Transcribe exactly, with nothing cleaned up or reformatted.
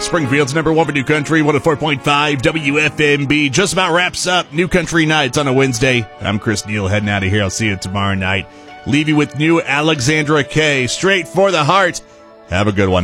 Springfield's number one for New Country, one oh four point five W F M B. Just about wraps up New Country Nights on a Wednesday. I'm Chris Neal, heading out of here. I'll see you tomorrow night. Leave you with new Alexandra Kay. Straight for the heart. Have a good one.